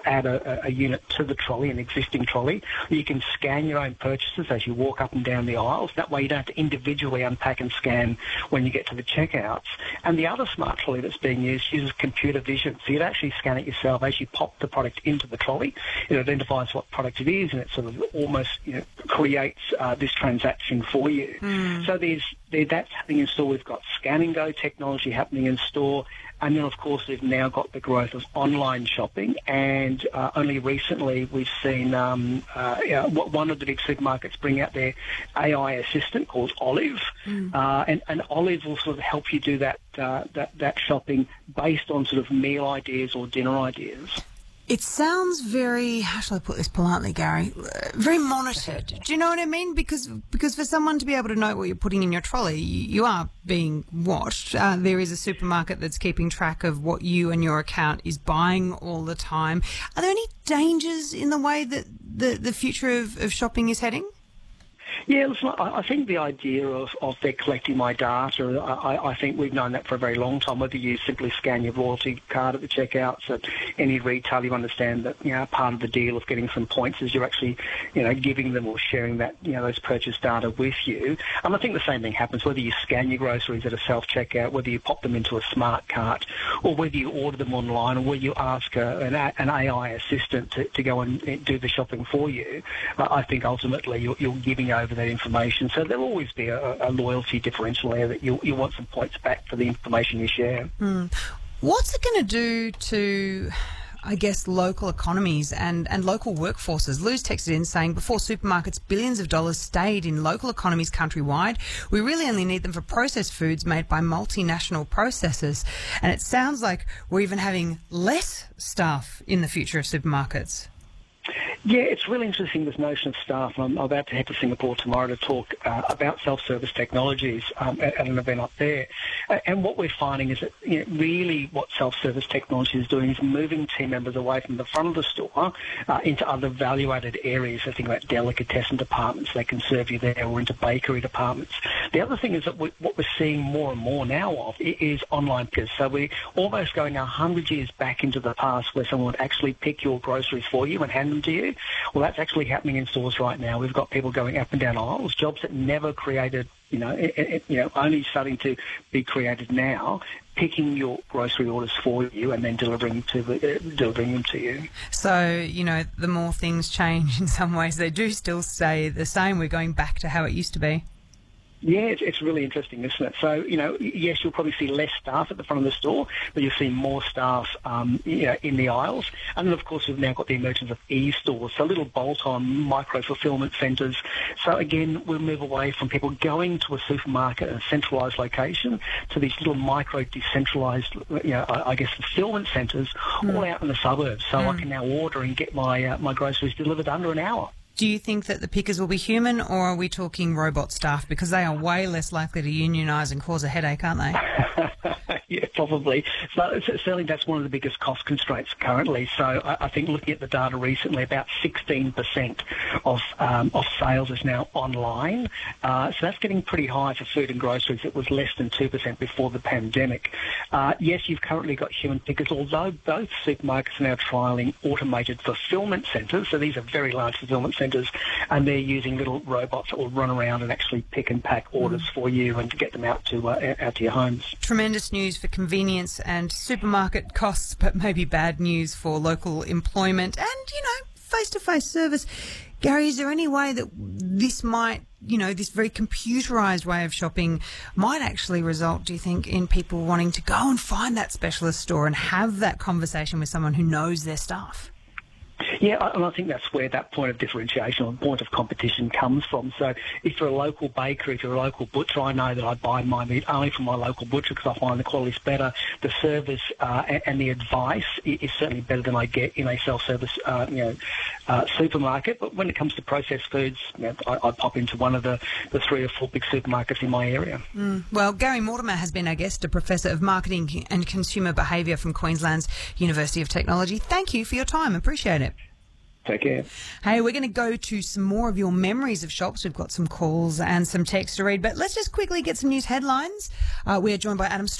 add a unit to the trolley, an existing trolley. You can scan your own purchases as you walk up and down the aisles. That way you don't have to individually unpack and scan when you get to the checkouts. And the other smart trolley that's being used uses computer vision. So you'd actually scan it yourself as you pop the product into the trolley. It identifies what product it is, and it sort of almost creates this transaction for you. So that's happening in store. We've got Scan and Go technology happening in store. And then, of course, we've now got the growth of online shopping. And only recently we've seen one of the big supermarkets bring out their AI assistant called Olive. And Olive will sort of help you do that shopping based on sort of meal ideas or dinner ideas. It sounds very, how shall I put this politely, Gary, very monitored. Do you know what I mean? Because for someone to be able to know what you're putting in your trolley, you are being watched. There is a supermarket that's keeping track of what you and your account is buying all the time. Are there any dangers in the way that the future of shopping is heading? Yeah, listen, I think the idea of they're collecting my data, I think we've known that for a very long time. Whether you simply scan your loyalty card at the checkouts at any retail, you understand that part of the deal of getting some points is you're actually giving them or sharing that those purchase data with you. And I think the same thing happens whether you scan your groceries at a self-checkout, whether you pop them into a smart cart, or whether you order them online, or whether you ask an AI assistant to go and do the shopping for you. I think ultimately you're giving over that information. So there'll always be a loyalty differential there that you want some points back for the information you share. What's it going to do to, I guess, local economies and local workforces? Lou's texted in saying, before supermarkets, billions of dollars stayed in local economies countrywide. We really only need them for processed foods made by multinational processors. And it sounds like we're even having less staff in the future of supermarkets. Yeah, it's really interesting, this notion of staff. I'm about to head to Singapore tomorrow to talk about self-service technologies at an event up there. And what we're finding is that really what self-service technology is doing is moving team members away from the front of the store into other value-added areas. So think about delicatessen departments, they can serve you there, or into bakery departments. The other thing is that what we're seeing more and more now of is online pickers. So we're almost going 100 years back into the past where someone would actually pick your groceries for you and hand them to you. Well, that's actually happening in stores right now. We've got people going up and down aisles, jobs that never created, only starting to be created now, picking your grocery orders for you and then delivering them to you. So, the more things change in some ways, they do still stay the same. We're going back to how it used to be. Yeah, it's really interesting, isn't it? So, yes, you'll probably see less staff at the front of the store, but you'll see more staff, in the aisles. And then, of course, we've now got the emergence of e-stores, so little bolt-on micro-fulfillment centres. So, again, we'll move away from people going to a supermarket at a centralised location to these little micro-decentralised, fulfillment centres all out in the suburbs. So I can now order and get my groceries delivered under an hour. Do you think that the pickers will be human, or are we talking robot staff? Because they are way less likely to unionise and cause a headache, aren't they? Yeah, probably. So certainly that's one of the biggest cost constraints currently. So I think looking at the data recently, about 16% of sales is now online. So that's getting pretty high for food and groceries. It was less than 2% before the pandemic. Yes, you've currently got human pickers, although both supermarkets are now trialling automated fulfillment centres. So these are very large fulfillment centres, and they're using little robots that will run around and actually pick and pack orders for you and to get them out to your homes. Tremendous news for convenience and supermarket costs, but maybe bad news for local employment and, face-to-face service. Gary, is there any way that this might, this very computerised way of shopping might actually result, do you think, in people wanting to go and find that specialist store and have that conversation with someone who knows their stuff? Yeah, and I think that's where that point of differentiation or point of competition comes from. So if you're a local bakery, if you're a local butcher, I know that I buy my meat only from my local butcher because I find the quality's better. The service and the advice is certainly better than I get in a self-service supermarket. But when it comes to processed foods, I pop into one of the 3 or 4 big supermarkets in my area. Well, Gary Mortimer has been our guest, a Professor of Marketing and Consumer Behaviour from Queensland's University of Technology. Thank you for your time. Appreciate it. Take care. Hey, we're going to go to some more of your memories of shops. We've got some calls and some text to read, but let's just quickly get some news headlines. We are joined by Adam Story.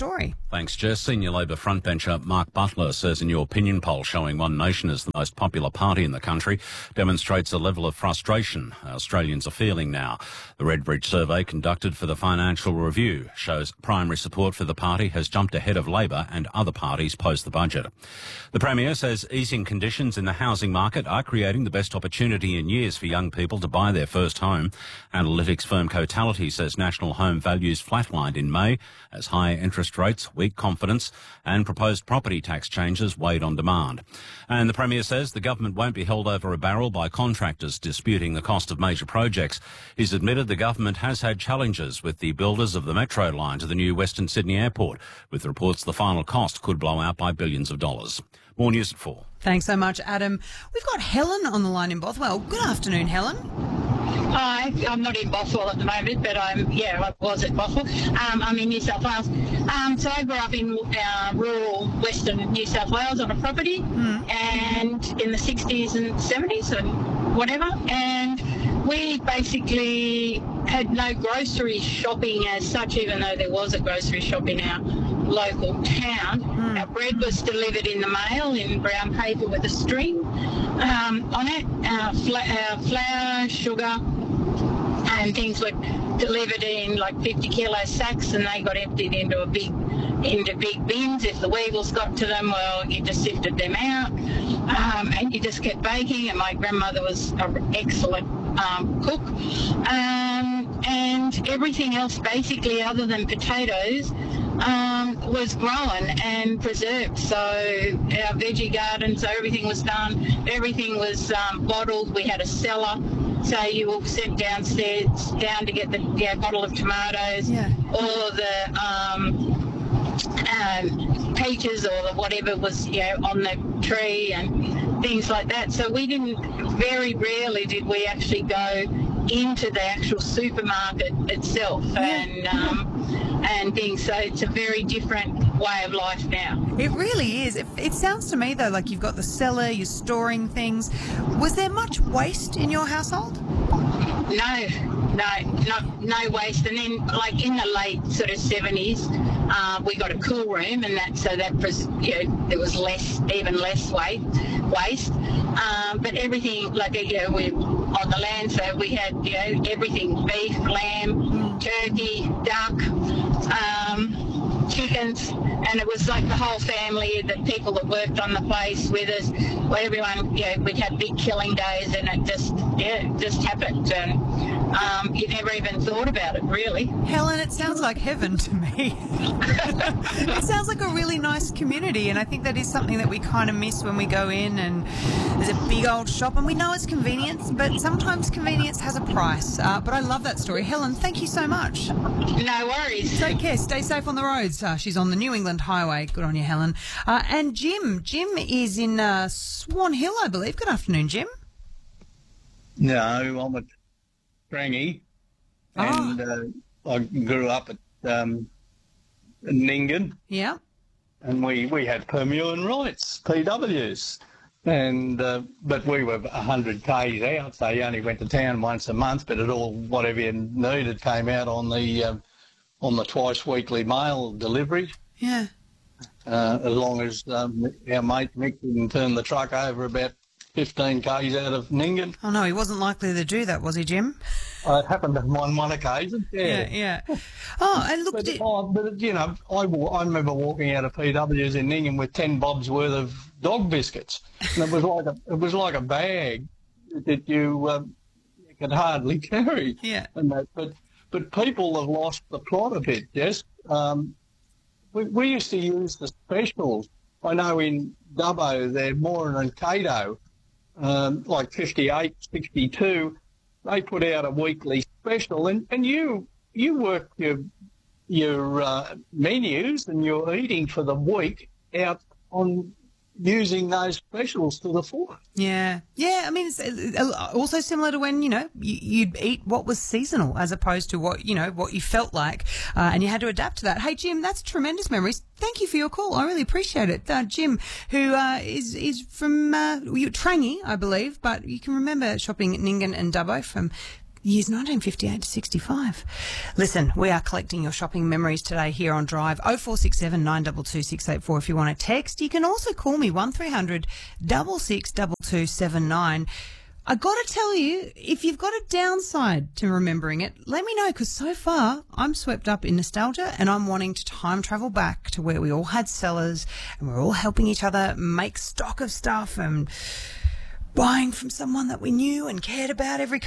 Thanks, Jess. Senior Labor frontbencher Mark Butler says a new opinion poll showing One Nation as the most popular party in the country demonstrates a level of frustration Australians are feeling now. The Redbridge survey conducted for the Financial Review shows primary support for the party has jumped ahead of Labor and other parties post the budget. The Premier says easing conditions in the housing market are creating the best opportunity in years for young people to buy their first home. Analytics firm Cotality says national home values flatlined in May as higher interest rates, weak confidence and proposed property tax changes weighed on demand. And the Premier says the government won't be held over a barrel by contractors disputing the cost of major projects. He's admitted the government has had challenges with the builders of the Metro line to the new Western Sydney Airport, with reports the final cost could blow out by billions of dollars. More news at 4. Thanks so much, Adam. We've got Helen on the line in Bothwell. Good afternoon, Helen. Hi, I'm not in Bothwell at the moment, but I was at Bothwell. I'm in New South Wales. So I grew up in rural western New South Wales on a property, and in the 60s and 70s and whatever. And we basically had no grocery shopping as such, even though there was a grocery shop in our local town. Our bread was delivered in the mail in brown paper with a string on it. Our flour, sugar and things were delivered in like 50 kilo sacks, and they got emptied into big bins. If the weevils got to them, well, you just sifted them out, and you just kept baking. And my grandmother was an excellent cook, and everything else basically other than potatoes was grown and preserved. So our veggie garden, so everything was done, everything was bottled. We had a cellar, so you were sent downstairs down to get the bottle of tomatoes, or the peaches or whatever was on the tree and things like that. So very rarely did we actually go into the actual supermarket itself and things. So it's a very different way of life now. It really is. It sounds to me though like you've got the cellar, you're storing things. Was there much waste in your household? No waste. And then, like in the late sort of 70s, we got a cool room, and that was there was even less waste. But everything, like we on the land, so we had everything: beef, lamb, turkey, duck, chickens, and it was like the whole family, the people that worked on the place with us, well, everyone, we'd have big killing days, and it just happened, and you never even thought about it, really. Helen, it sounds like heaven to me. It sounds like a really nice community, and I think that is something that we kind of miss when we go in, and there's a big old shop, and we know it's convenience, but sometimes convenience has a price. But I love that story. Helen, thank you so much. No worries. Take care. Stay safe on the roads. She's on the New England Highway. Good on you, Helen. And Jim is in Swan Hill, I believe. Good afternoon, Jim. No, I'm at Trangie, and I grew up at Nyngan. Yeah. And we had permanent rights, PWs, and but we were 100 k's out, so you only went to town once a month. But whatever you needed came out on the twice weekly mail delivery. Yeah. As long as our mate Mick didn't turn the truck over about 15 k's out of Nyngan. Oh no, he wasn't likely to do that, was he, Jim? It happened on one occasion. Yeah. Oh, and look, I remember walking out of PW's in Nyngan with 10 bobs worth of dog biscuits, and it was like a bag that you could hardly carry. Yeah. And that, but people have lost the plot a bit. Yes. We used to use the specials. I know in Dubbo, they're more than Cato, like 58, 62. They put out a weekly special, and you work your menus and your eating for the week out on using those specials to the full. Yeah. I mean, it's also similar to when you'd eat what was seasonal as opposed to what you felt like, and you had to adapt to that. Hey, Jim, that's tremendous memories. Thank you for your call. I really appreciate it. Jim, who is from Trangie, I believe, but you can remember shopping at Nyngan and Dubbo from years 1958 to 65. Listen, we are collecting your shopping memories today here on Drive. 0467 922 684 if you want to text. You can also call me 1300 662279. I got to tell you, if you've got a downside to remembering it, let me know, because so far I'm swept up in nostalgia and I'm wanting to time travel back to where we all had cellars and we're all helping each other make stock of stuff and buying from someone that we knew and cared about every